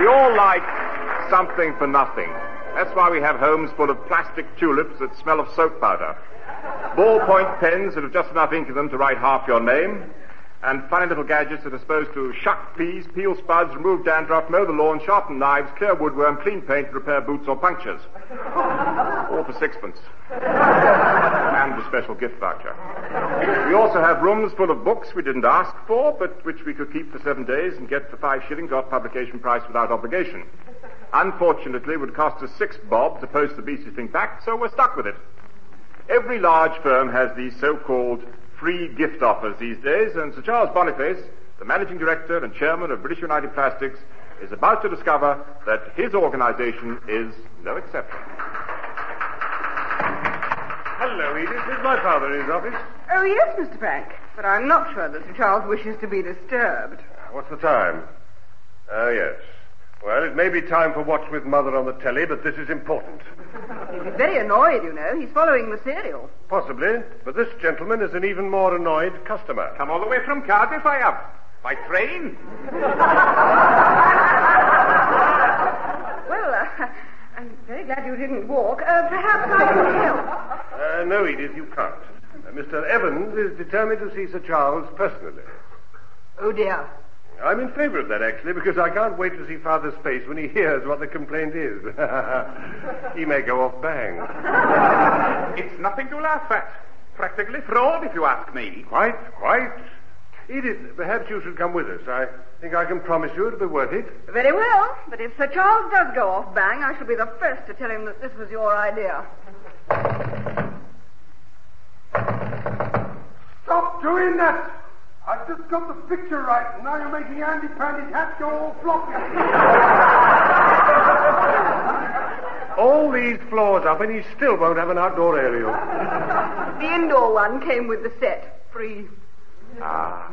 We all like something for nothing. That's why we have homes full of plastic tulips that smell of soap powder, ballpoint pens that have just enough ink in them to write half your name, and funny little gadgets that are supposed to shuck peas, peel spuds, remove dandruff, mow the lawn, sharpen knives, clear woodworm, clean paint, repair boots or punctures. All for sixpence. And a special gift voucher. We also have rooms full of books we didn't ask for, but which we could keep for 7 days and get for 5 shillings off publication price without obligation. Unfortunately, it would cost us 6 bob to post the beastly thing back, so we're stuck with it. Every large firm has these so-called free gift offers these days, and Sir Charles Boniface, the managing director and chairman of British United Plastics, is about to discover that his organization is no exception. Hello, Edith. Is my father in his office? Oh, yes, Mr. Frank. But I'm not sure that Sir Charles wishes to be disturbed. What's the time? Oh, yes. Well, it may be time for Watch with Mother on the telly, but this is important. He'll be very annoyed, you know. He's following the serial. Possibly, but this gentleman is an even more annoyed customer. Come all the way from Cardiff, I have. By train. Well, I'm very glad you didn't walk. Perhaps I can help. No, Edith, you can't. Mr. Evans is determined to see Sir Charles personally. Oh, dear. I'm in favor of that, actually, because I can't wait to see Father's face when he hears what the complaint is. He may go off bang. It's nothing to laugh at. Practically fraud, if you ask me. Quite. Edith, perhaps you should come with us. I think I can promise you it'll be worth it. Very well, but if Sir Charles does go off bang, I shall be the first to tell him that this was your idea. Stop doing that! I've just got the picture right, and now you're making Andy Pandy's hat go all floppy. All these floors up, and he still won't have an outdoor aerial. The indoor one came with the set. Free. Ah.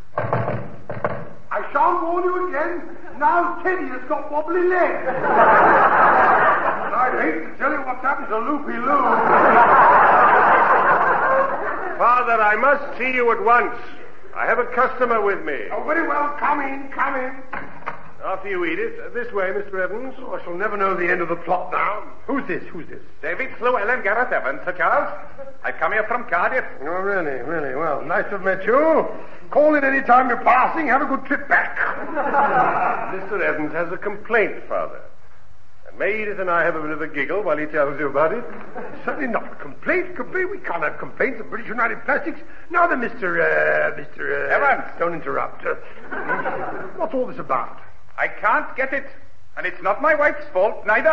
I shan't warn you again. Now Teddy has got wobbly legs. And I'd hate to tell you what's happened to Loopy Loo. Father, I must see you at once. I have a customer with me. Oh, very well. Come in. After you, Edith. This way, Mr. Evans. Oh, I shall never know the end of the plot now. Who's this? David Llewellyn Gareth Evans, Sir Charles. I've come here from Cardiff. Oh, really? Well, nice to have met you. Call in any time you're passing. Have a good trip back. Mr. Evans has a complaint, Father. And may Edith and I have a bit of a giggle while he tells you about it? Certainly not. Complaint? We can't have complaints of British United Plastics. Now then, Mr. Evans. Don't interrupt. What's all this about? I can't get it. And it's not my wife's fault, neither.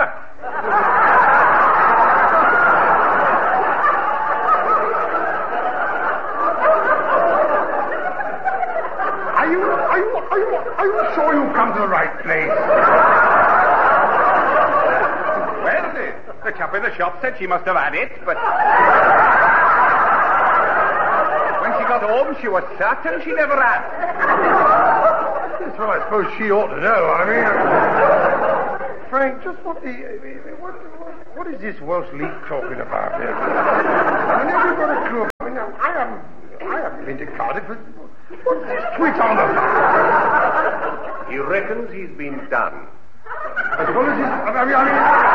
Are you sure you've come to the right place? Well, the chap in the shop said she must have had it, but when she got home, she was certain she never had. Yes, well, I suppose she ought to know. I mean, Frank, just what is this Welsh leak talking about here? I never got a clue. I mean, I haven't been to Cardiff. What's this twit on about? He reckons he's been done. As well as his... I mean...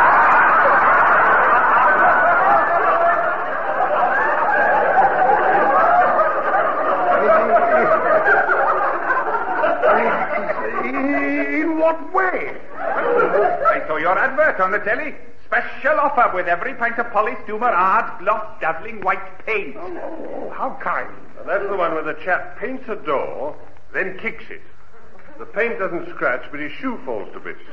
In what way? I saw your advert on the telly. Special offer with every pint of polystumer hard gloss dazzling white paint. Oh, how kind. That's the one where the chap paints a door, then kicks it. The paint doesn't scratch, but his shoe falls to bits.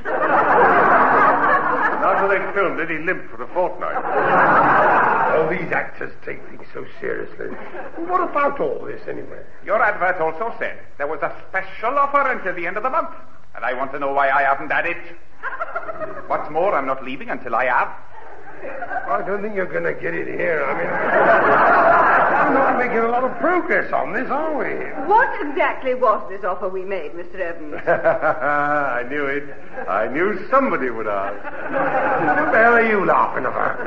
After they filmed it, he limped for a fortnight. Oh, these actors take things so seriously. What about all this, anyway? Your advert also said there was a special offer until the end of the month. And I want to know why I haven't had it. What's more, I'm not leaving until I have. I don't think you're going to get it here. I mean, we're not making a lot of progress on this, are we? What exactly was this offer we made, Mr. Evans? I knew it. I knew somebody would ask. What the hell are you laughing about?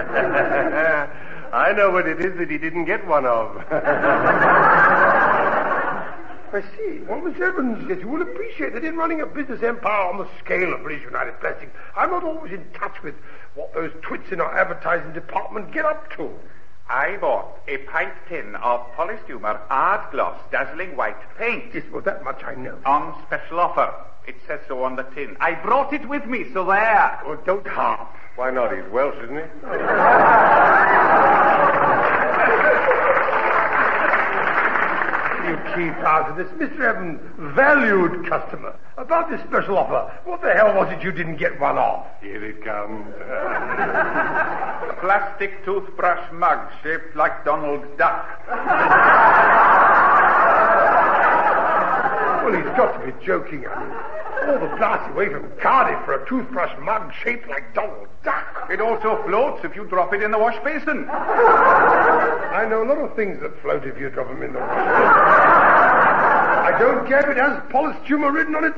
I know what it is that he didn't get one of. I see. Well, Miss Evans, yes, you will appreciate that in running a business empire on the scale of British United Plastics, I'm not always in touch with what those twits in our advertising department get up to. I bought a pint tin of polished humour, hard gloss, dazzling white paint. Yes, well, that much I know. On special offer. It says so on the tin. I brought it with me, so there. Oh, don't harp. Why not? He's Welsh, isn't he? You keep out of this. Mr. Evans, valued customer. About this special offer, what the hell was it you didn't get one off? Here it comes. Plastic toothbrush mug shaped like Donald Duck. Well, he's got to be joking. I mean, all the blast away from Cardiff for a toothbrush mug shaped like Donald Duck. It also floats if you drop it in the wash basin. I know a lot of things that float if you drop them in the wash basin. I don't care if it has polished humour written on it.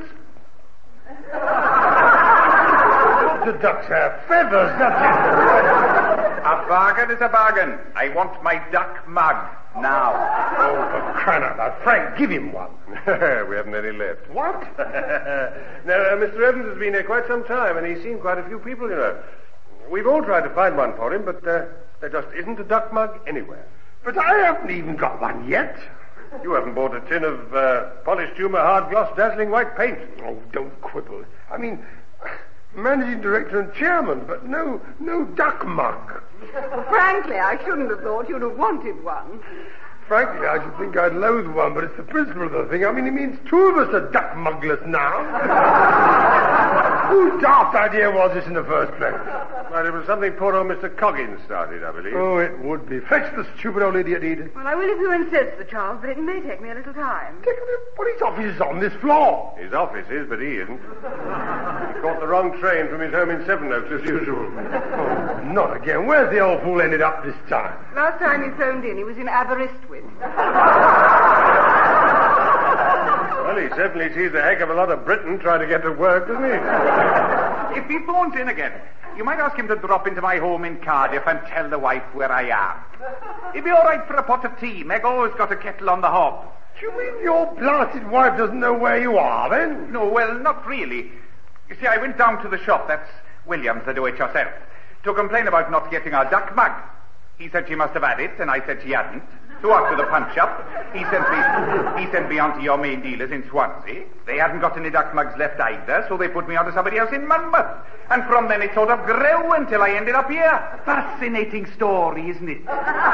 What do ducks have? Feathers, that's it. A bargain is a bargain. I want my duck mug now. Oh, for crying out loud. Frank, give him one. We haven't any left. What? Now, Mr. Evans has been here quite some time, and he's seen quite a few people, you know. We've all tried to find one for him, but there just isn't a duck mug anywhere. But I haven't even got one yet. You haven't bought a tin of polished humour, hard gloss, dazzling white paint. Oh, don't quibble. I mean, managing director and chairman, but no duck mug. Frankly, I shouldn't have thought you'd have wanted one. Frankly, I should think I'd loathe one, but it's the principle of the thing. I mean, it means two of us are duck mugless now. Whose daft idea was this in the first place? Well, it was something poor old Mr. Coggins started, I believe. Oh, it would be. Fetch the stupid old idiot, Edith. Well, I will if you insist, Sir Charles, but it may take me a little time. Well, his office is on this floor. His office is, but he isn't. He caught the wrong train from his home in Sevenoaks, as usual. Oh, not again. Where's the old fool ended up this time? Last time he phoned in, he was in Aberystwyth. Well, he certainly sees a heck of a lot of Britain trying to get to work, doesn't he? If he phones in again, you might ask him to drop into my home in Cardiff and tell the wife where I am. He'd be all right for a pot of tea. Meg always got a kettle on the hob. Do you mean your blasted wife doesn't know where you are, then? No, well, not really. You see, I went down to the shop, that's Williams, the do-it-yourself, to complain about not getting our duck mug. He said she must have had it, and I said she hadn't. So after the punch-up, he sent me on to your main dealers in Swansea. They hadn't got any duck mugs left either, so they put me on to somebody else in Monmouth. And from then it sort of grew until I ended up here. Fascinating story, isn't it?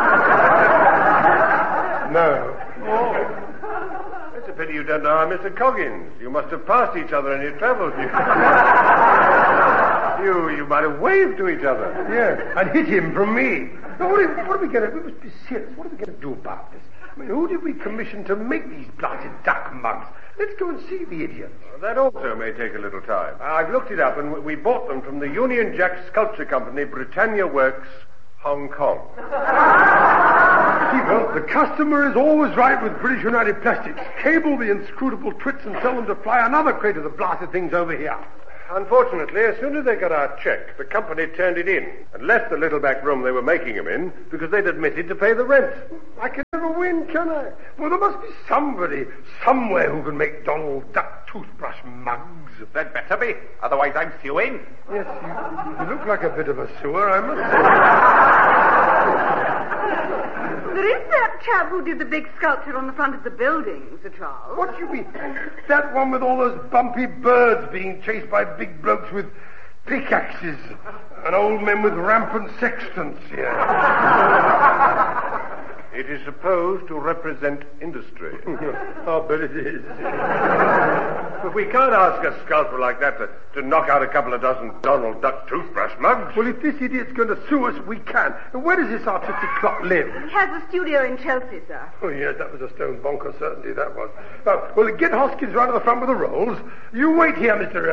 No. Oh. It's a pity you don't know our Mr. Coggins. You must have passed each other in your travels. You might have waved to each other. Yes, and hit him from me. Now, what are we going to... We must be serious. What are we going to do about this? I mean, who did we commission to make these blasted duck mugs? Let's go and see the idiot. That also may take a little time. I've looked it up, and we bought them from the Union Jack Sculpture Company, Britannia Works, Hong Kong. Well, the customer is always right with British United Plastics. Cable the inscrutable twits and tell them to fly another crate of the blasted things over here. Unfortunately, as soon as they got our check, the company turned it in and left the little back room they were making them in because they'd admitted to pay the rent. I can never win, can I? Well, there must be somebody, somewhere, who can make Donald Duck toothbrush mugs. There'd better be, otherwise I'm suing. Yes, you look like a bit of a sewer, I must say. There is that chap who did the big sculpture on the front of the building, Sir Charles. What do you mean? That one with all those bumpy birds being chased by big blokes with pickaxes and old men with rampant sextants here. It is supposed to represent industry. I'll bet it is. But we can't ask a sculptor like that to knock out a couple of dozen Donald Duck toothbrush mugs. Well, if this idiot's going to sue us, we can. And where does this artistic clock live? He has a studio in Chelsea, sir. Oh, yes, that was a stone bonker, certainly, that was. Well, get Hoskins round to the front with the rolls. You wait here, Mr.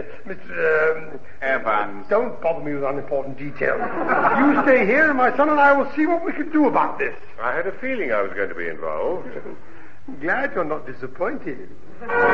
Evans. Don't bother me with unimportant details. You stay here, and my son and I will see what we can do about this. I had a feeling I was going to be involved. Glad you're not disappointed.